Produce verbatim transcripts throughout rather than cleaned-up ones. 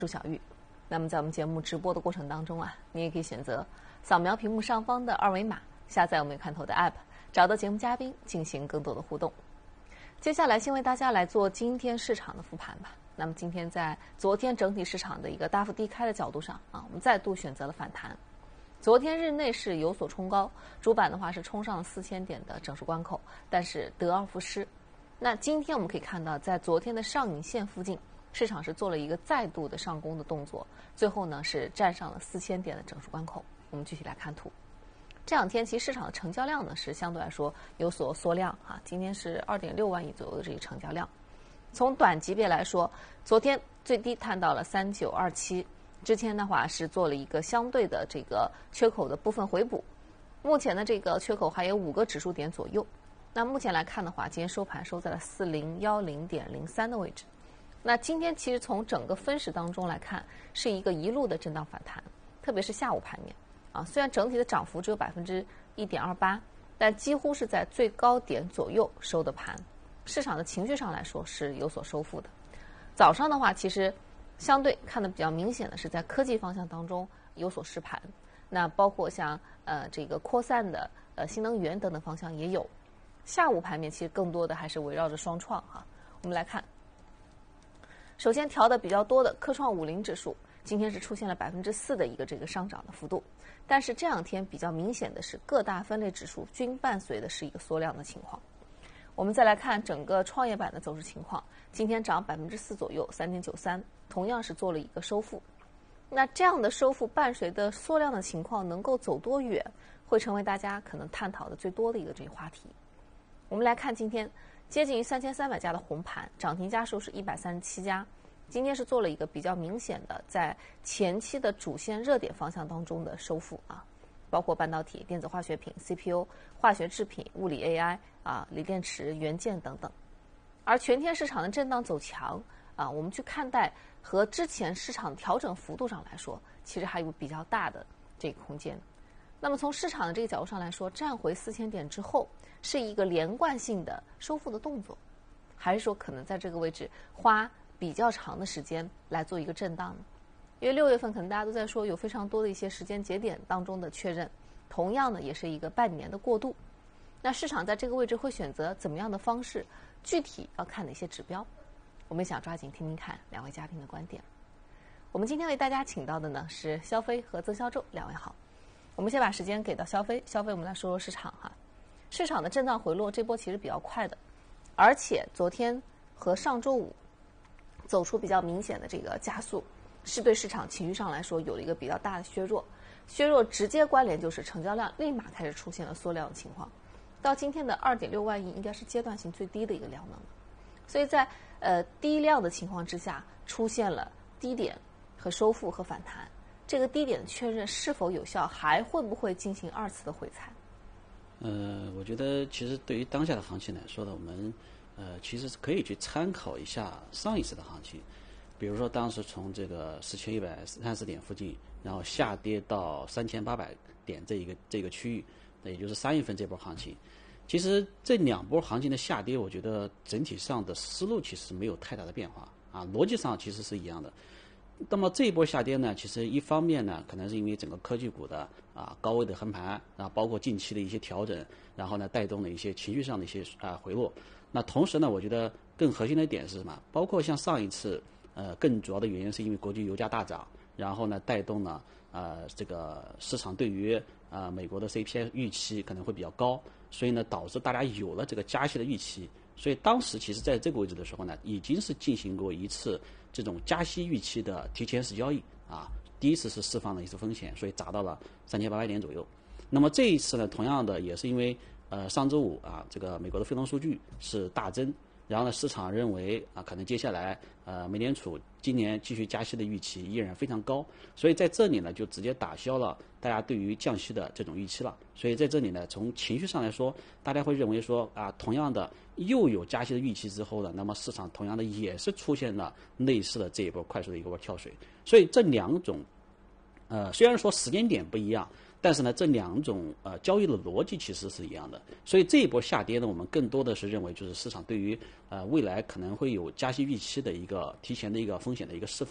朱小玉。那么在我们节目直播的过程当中啊，你也可以选择扫描屏幕上方的二维码，下载我们看头的 App， 找到节目嘉宾进行更多的互动。接下来先为大家来做今天市场的复盘吧。那么今天在昨天整体市场的一个大幅低开的角度上啊，我们再度选择了反弹。昨天日内是有所冲高，主板的话是冲上了四千点的整数关口，但是得而复失。那今天我们可以看到，在昨天的上影线附近，市场是做了一个再度的上攻的动作，最后呢是站上了四千点的整数关口。我们具体来看图，这两天其实市场的成交量呢是相对来说有所缩量啊，今天是二点六万亿左右的这个成交量。从短级别来说，昨天最低探到了三九二七，之前的话是做了一个相对的这个缺口的部分回补，目前的这个缺口还有五个指数点左右。那目前来看的话，今天收盘收在了四零一零点零三的位置。那今天其实从整个分时当中来看，是一个一路的震荡反弹，特别是下午盘面啊，虽然整体的涨幅只有百分之一点二八，但几乎是在最高点左右收的盘。市场的情绪上来说是有所收复的。早上的话，其实相对看的比较明显的是在科技方向当中有所失盘，那包括像呃这个扩散的呃新能源等等方向也有。下午盘面其实更多的还是围绕着双创哈。我们来看，首先调的比较多的科创五零指数，今天是出现了百分之四的一个这个上涨的幅度，但是这两天比较明显的是各大分类指数均伴随的是一个缩量的情况。我们再来看整个创业板的走势情况，今天涨百分之四左右，三点九三，同样是做了一个收复。那这样的收复伴随的缩量的情况能够走多远，会成为大家可能探讨的最多的一个这个话题。我们来看今天接近于三千三百家的红盘，涨停家数是一百三十七家。今天是做了一个比较明显的在前期的主线热点方向当中的收复啊，包括半导体、电子化学品、C P U、化学制品、物理 A I 啊、锂电池、元件等等。而全天市场的震荡走强啊，我们去看待和之前市场调整幅度上来说，其实还有比较大的这个空间。那么从市场的这个角度上来说，站回四千点之后是一个连贯性的收复的动作，还是说可能在这个位置花比较长的时间来做一个震荡呢？因为六月份可能大家都在说有非常多的一些时间节点当中的确认，同样呢也是一个半年的过渡。那市场在这个位置会选择怎么样的方式？具体要看哪些指标？我们想抓紧听听看两位嘉宾的观点。我们今天为大家请到的呢是肖飞和曾肖宙两位好。我们先把时间给到肖飞，肖飞我们来说说市场哈。市场的震荡回落这波其实比较快的，而且昨天和上周五走出比较明显的这个加速，是对市场情绪上来说有了一个比较大的削弱，削弱直接关联就是成交量立马开始出现了缩量的情况，到今天的二点六万亿应该是阶段性最低的一个量能，所以在呃低量的情况之下出现了低点和收复和反弹，这个低点的确认是否有效，还会不会进行二次的回踩？ 呃，我觉得其实对于当下的行情来说呢，我们呃其实可以去参考一下上一次的行情，比如说当时从这个四千一百三十点附近，然后下跌到三千八百点这一个这个区域，那也就是三月份这波行情。其实这两波行情的下跌，我觉得整体上的思路其实没有太大的变化啊，逻辑上其实是一样的。那么这一波下跌呢，其实一方面呢，可能是因为整个科技股的啊高位的横盘啊，包括近期的一些调整，然后呢带动了一些情绪上的一些啊回落。那同时呢，我觉得更核心的一点是什么？包括像上一次，呃，更主要的原因是因为国际油价大涨，然后呢带动了呃这个市场对于啊、呃、美国的 C P I 预期可能会比较高，所以呢导致大家有了这个加息的预期。所以当时其实在这个位置的时候呢，已经是进行过一次这种加息预期的提前式交易啊，第一次是释放了一次风险，所以砸到了三千八百点左右。那么这一次呢，同样的也是因为呃上周五啊，这个美国的非农数据是大增，然后呢市场认为啊可能接下来呃美联储今年继续加息的预期依然非常高，所以在这里呢就直接打消了大家对于降息的这种预期了。所以在这里呢，从情绪上来说，大家会认为说啊，同样的又有加息的预期之后呢，那么市场同样的也是出现了类似的这一波快速的一个波跳水。所以这两种，呃，虽然说时间点不一样，但是呢，这两种呃交易的逻辑其实是一样的。所以这一波下跌呢，我们更多的是认为就是市场对于呃未来可能会有加息预期的一个提前的一个风险的一个释放。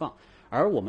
而我们